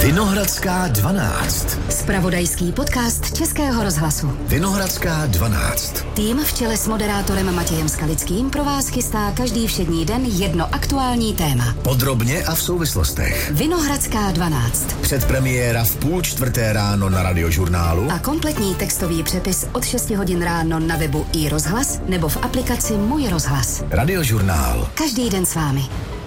Vinohradská 12. Zpravodajský podcast Českého rozhlasu. Vinohradská 12. Tým v čele s moderátorem Matějem Skalickým pro vás chystá každý všední den jedno aktuální téma. Podrobně a v souvislostech. Vinohradská 12. Předpremiéra v 3:30 ráno na Radiožurnálu. A kompletní textový přepis od 6 hodin ráno na webu iRozhlas nebo v aplikaci Můj rozhlas. Radiožurnál. Každý den s vámi.